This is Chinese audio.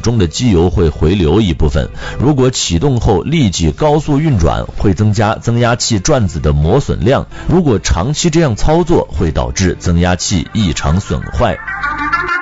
中的机油会回流一部分。如果启动后立即高速运转，会增加增压器转子的磨损量。如果长期这样操作，会导致增压器异常损坏。